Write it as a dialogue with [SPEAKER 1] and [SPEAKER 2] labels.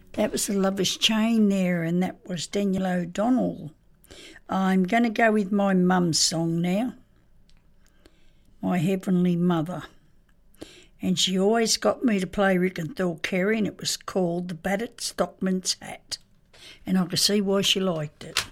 [SPEAKER 1] That was The Lover's Chain there, and that was Daniel O'Donnell. I'm going to go with my mum's song now, My Heavenly Mother. And she always got me to play Rick and Thor Carey, and it was called The Battered Stockman's Hat. And I could see why she liked it.